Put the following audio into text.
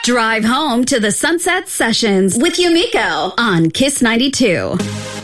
Drive home to the Sunset Sessions with Yumiko on Kiss 92.